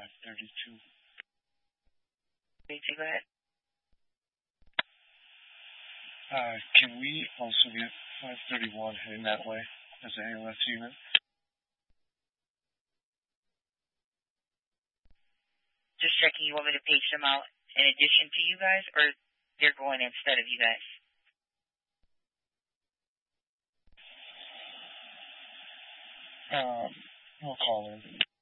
532. Okay, go ahead. Can we also get 531 heading that way as an ALS unit? Just checking, you want me to page them out in addition to you guys, or they're going instead of you guys? We'll call in.